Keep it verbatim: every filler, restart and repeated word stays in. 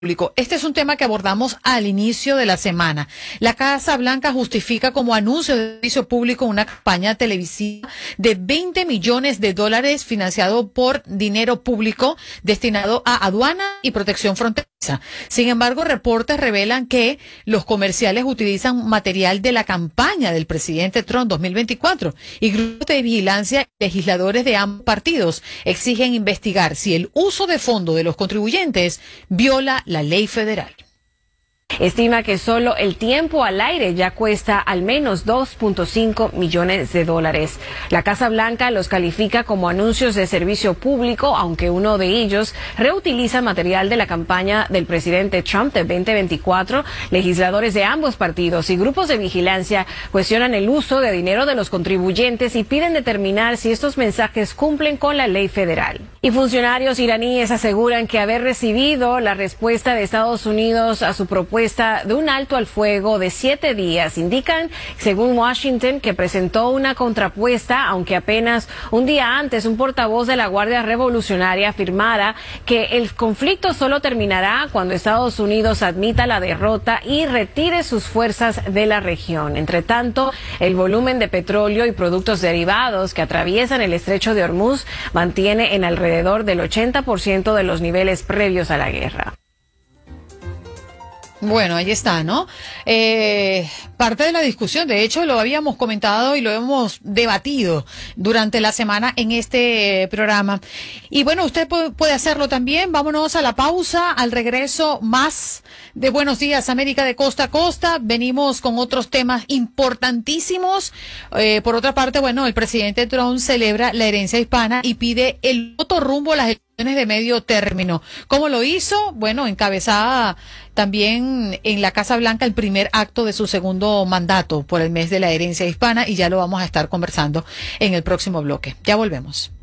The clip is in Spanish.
público. Este es un tema que abordamos al inicio de la semana. La Casa Blanca justifica como anuncio de servicio público una campaña televisiva de veinte millones de dólares financiado por dinero público destinado a aduana y protección fronteriza. Sin embargo, reportes revelan que los comerciales utilizan material de la campaña del presidente Trump dos mil veinticuatro y grupos de vigilancia y legisladores de ambos partidos exigen investigar si el uso de fondos de los contribuyentes viola la ley federal. Estima que solo el tiempo al aire ya cuesta al menos dos punto cinco millones de dólares. La Casa Blanca los califica como anuncios de servicio público, aunque uno de ellos reutiliza material de la campaña del presidente Trump de veinte veinticuatro. Legisladores de ambos partidos y grupos de vigilancia cuestionan el uso de dinero de los contribuyentes y piden determinar si estos mensajes cumplen con la ley federal. Y funcionarios iraníes aseguran que haber recibido la respuesta de Estados Unidos a su propuesta de un alto al fuego de siete días. Indican, según Washington, que presentó una contrapuesta, aunque apenas un día antes un portavoz de la Guardia Revolucionaria afirmara que el conflicto solo terminará cuando Estados Unidos admita la derrota y retire sus fuerzas de la región. Entre tanto, el volumen de petróleo y productos derivados que atraviesan el estrecho de Hormuz mantiene en alrededor del ochenta por ciento de los niveles previos a la guerra. Bueno, ahí está, ¿no? Eh, parte de la discusión, de hecho, lo habíamos comentado y lo hemos debatido durante la semana en este programa. Y bueno, usted puede hacerlo también. Vámonos a la pausa, al regreso más de Buenos Días América de costa a costa. Venimos con otros temas importantísimos. Eh, por otra parte, bueno, el presidente Trump celebra la herencia hispana y pide el voto rumbo a las elecciones de medio término. ¿Cómo lo hizo? Bueno, encabezada también en la Casa Blanca el primer acto de su segundo mandato por el mes de la herencia hispana, y ya lo vamos a estar conversando en el próximo bloque. Ya volvemos.